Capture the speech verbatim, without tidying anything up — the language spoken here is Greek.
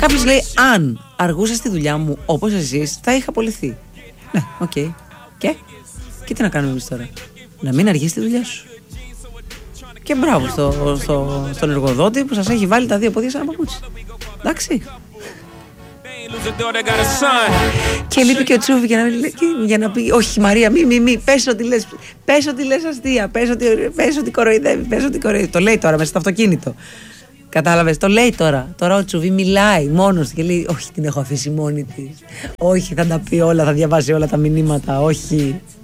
κάποιος λέει, αν αργούσα στη δουλειά μου όπως εσείς, θα είχα απολυθεί. Ναι, οκ. Okay. Και, και τι να κάνουμε εμείς τώρα? Να μην αργείς τη δουλειά σου. Και μπράβο στο, στο, στον εργοδότη που σας έχει βάλει τα δύο πόδια σαν ένα παπούτσι. Εντάξει. Και λείπει και ο Τσούβι για να, για να πει, όχι Μαρία, μη, μη, μη, πες ότι λες, πες ότι λες αστεία, πες ότι, πες ότι κοροϊδεύει, πες ότι κοροϊδεύει. Το λέει τώρα μέσα στο αυτοκίνητο. Κατάλαβες, το λέει τώρα. Τώρα ο Τσούβι μιλάει μόνος του και λέει, όχι, την έχω αφήσει μόνη της. Όχι, θα τα πει όλα, θα διαβάσει όλα τα μηνύματα, όχι.